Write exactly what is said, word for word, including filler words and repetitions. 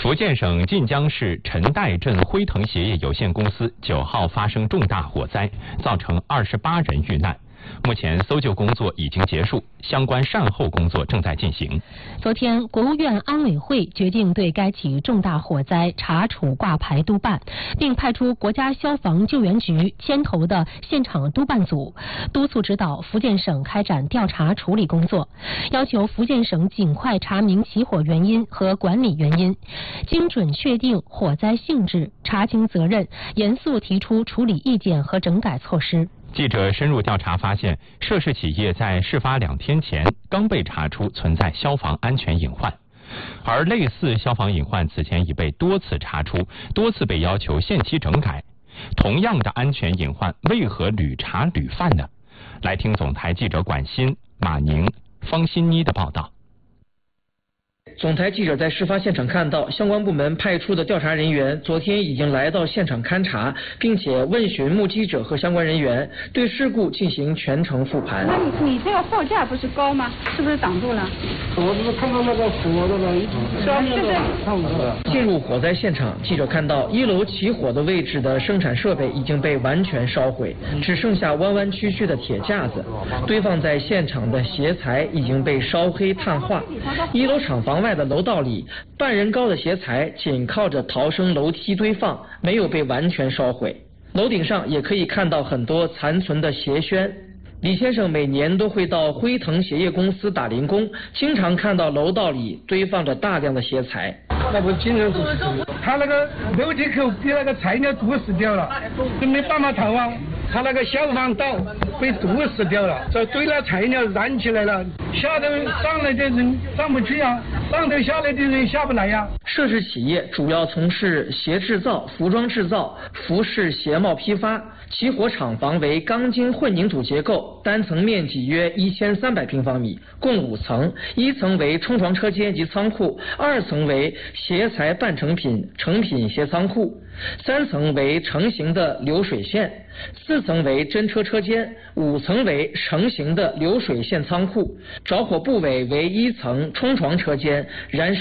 福建省晋江市陈岱镇辉腾鞋业有限公司九号发生重大火灾，造成二十八人遇难。目前搜救工作已经结束，相关善后工作正在进行。 昨天，国务院安委会决定对该起重大火灾查处挂牌督办，并派出国家消防救援局牵头的现场督办组，督促指导福建省开展调查处理工作，要求福建省尽快查明起火原因和管理原因，精准确定火灾性质，查清责任，严肃提出处理意见和整改措施。 记者深入调查发现，涉事企业在事发两天前刚被查出存在消防安全隐患，而类似消防隐患此前已被多次查出，多次被要求限期整改。同样的安全隐患，为何屡查屡犯呢？来听总台记者管欣、马宁、方欣妮的报道。 总台记者在事发现场看到，相关部门派出的调查人员昨天已经来到现场勘查，并且问询目击者和相关人员，对事故进行全程复盘。 那你你这个货架不是高吗？是不是挡住了？ 我只是看到那个火那个下面的看不出来。 进入火灾现场，记者看到一楼起火的位置的生产设备已经被完全烧毁，只剩下弯弯曲曲的铁架子，堆放在现场的鞋材已经被烧黑碳化。一楼厂房外的楼道里，半人高的鞋材紧靠着逃生楼梯堆放，没有被完全烧毁。楼顶上也可以看到很多残存的鞋楦。李先生每年都会到辉腾鞋业公司打零工，经常看到楼道里堆放着大量的鞋材。 那不经常是，他那个楼梯口被那个材料堵死掉了，就没办法逃啊。他那个消防道被堵死掉了，这堆了材料燃起来了，下头上来的人上不去啊，上头下来的人下不来呀、啊。 涉事企业主要从事鞋制造、服装制造、服饰鞋帽批发。起火厂房为钢筋混凝土结构，单层面积约一千三百平方米，共五层，一层为冲床车间及仓库，二层为鞋材半成品、成品鞋仓库，三层为成型的流水线，四层为真车车间，五层为成型的流水线仓库。着火部位为一层冲床车间，燃烧